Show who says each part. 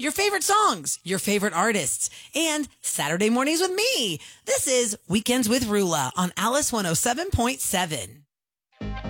Speaker 1: your favorite songs, your favorite artists, and Saturday mornings with me. This is Weekends with Rula on Alice 107.7.